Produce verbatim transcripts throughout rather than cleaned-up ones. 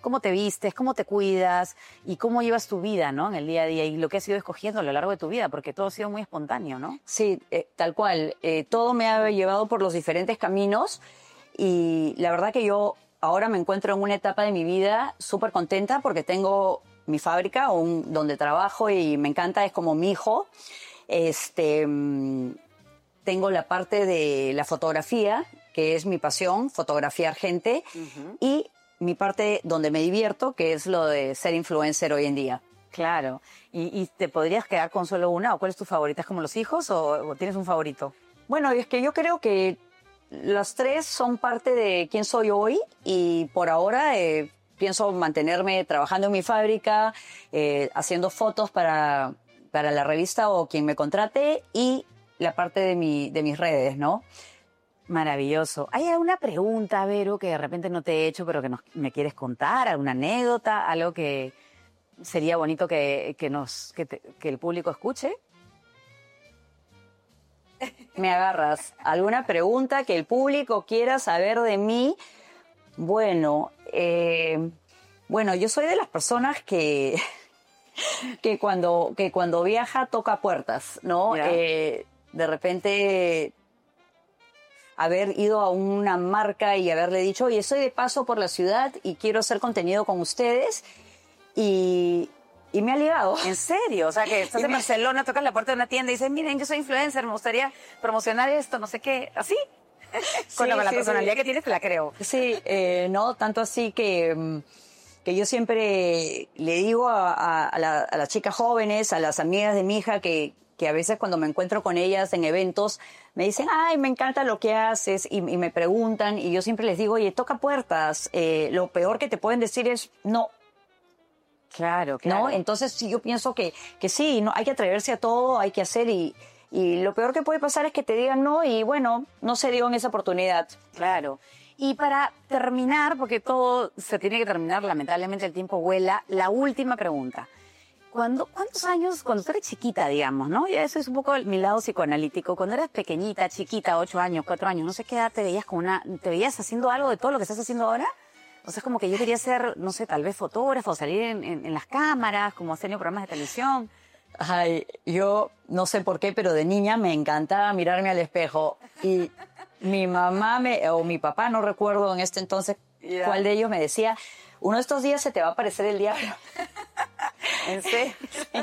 cómo te vistes, cómo te cuidas y cómo llevas tu vida, ¿no? En el día a día y lo que has ido escogiendo a lo largo de tu vida, porque todo ha sido muy espontáneo, ¿no? Sí, eh, tal cual. Eh, todo me ha llevado por los diferentes caminos y la verdad que yo ahora me encuentro en una etapa de mi vida súper contenta porque tengo mi fábrica un, donde trabajo y me encanta, es como mi hijo. Este, mm, tengo la parte de la fotografía, que es mi pasión, fotografiar gente, uh-huh. y mi parte donde me divierto, que es lo de ser influencer hoy en día. Claro. ¿Y, y te podrías quedar con solo una? ¿O cuál es tu favorita? ¿Es como los hijos o, o tienes un favorito? Bueno, es que yo creo que las tres son parte de quién soy hoy y por ahora eh, pienso mantenerme trabajando en mi fábrica, eh, haciendo fotos para, para la revista o quien me contrate y la parte de, mi, de mis redes, ¿no? Maravilloso. ¿Hay alguna pregunta, Vero, que de repente no te he hecho, pero que nos, me quieres contar? ¿Alguna anécdota? ¿Algo que sería bonito que, que, nos, que, te, que el público escuche? Me agarras. ¿Alguna pregunta que el público quiera saber de mí? Bueno, eh, bueno, yo soy de las personas que, que, cuando, que cuando viaja toca puertas, ¿no? Yeah. Eh, de repente haber ido a una marca y haberle dicho, oye, estoy de paso por la ciudad y quiero hacer contenido con ustedes y, y me ha ligado. ¿En serio? O sea, que estás en Barcelona, tocas la puerta de una tienda y dices, miren, yo soy influencer, me gustaría promocionar esto, no sé qué, ¿así? Sí, con, la, con la sí, personalidad sí. que tienes te la creo. Sí, eh, no, tanto así que, que yo siempre le digo a, a, a, la, a las chicas jóvenes, a las amigas de mi hija que... que a veces cuando me encuentro con ellas en eventos me dicen, ay, me encanta lo que haces, y, y me preguntan, y yo siempre les digo, oye, toca puertas, eh, lo peor que te pueden decir es no. Claro, claro. ¿No? Entonces sí, yo pienso que, que sí, no, hay que atreverse a todo, hay que hacer, y, y lo peor que puede pasar es que te digan no, y bueno, no se dio en esa oportunidad. Claro. Y para terminar, porque todo se tiene que terminar, lamentablemente el tiempo vuela, la última pregunta. Cuando, ¿Cuántos años, cuando tú eres chiquita, digamos, ¿no? Y eso es un poco mi lado psicoanalítico. Cuando eras pequeñita, chiquita, ocho años, cuatro años, no sé qué edad te veías como una, ¿te veías haciendo algo de todo lo que estás haciendo ahora? O sea, es como que yo quería ser, no sé, tal vez fotógrafo, salir en, en, en las cámaras, como hacer programas de televisión. Ay, yo no sé por qué, pero de niña me encantaba mirarme al espejo. Y mi mamá me, o mi papá, no recuerdo en este entonces yeah. cuál de ellos me decía, uno de estos días se te va a aparecer el diablo. ¿En serio?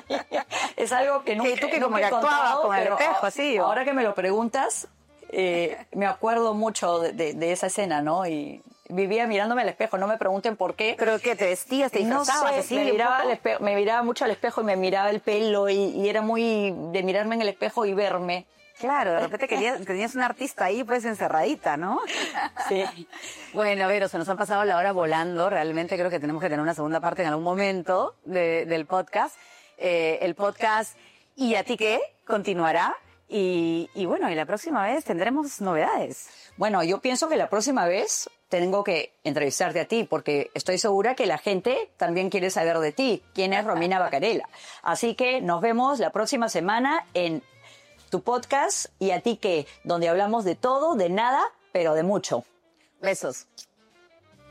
Es algo que nunca, sí, tú que nunca como he que contado, actuabas con el pero espejo, así. ¿O? Ahora que me lo preguntas, eh, me acuerdo mucho de, de, de esa escena, ¿no? Y vivía mirándome al espejo, no me pregunten por qué. ¿Pero qué, te vestías, te disfrazabas? No sé, así, me, miraba al espejo, me miraba mucho al espejo y me miraba el pelo y, y era muy de mirarme en el espejo y verme. Claro, de repente querías, tenías una artista ahí pues encerradita, ¿no? Sí. Bueno, Vero, se nos ha pasado la hora volando. Realmente creo que tenemos que tener una segunda parte en algún momento de, del podcast. Eh, el podcast ¿Y a ti qué? Continuará. Y, y bueno, y la próxima vez tendremos novedades. Bueno, yo pienso que la próxima vez tengo que entrevistarte a ti, porque estoy segura que la gente también quiere saber de ti. ¿Quién es Romina Bacarela? Así que nos vemos la próxima semana en tu podcast ¿Y a ti qué? Donde hablamos de todo, de nada, pero de mucho. Besos.